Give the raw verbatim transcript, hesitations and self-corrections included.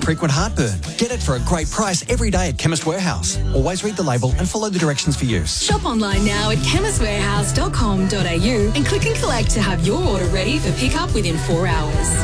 frequent heartburn. Get it for a great price every day at Chemist Warehouse. Always read the label and follow the directions for use. Shop online now at chemist warehouse dot com dot a u and click and collect to have your order ready for pickup within four hours.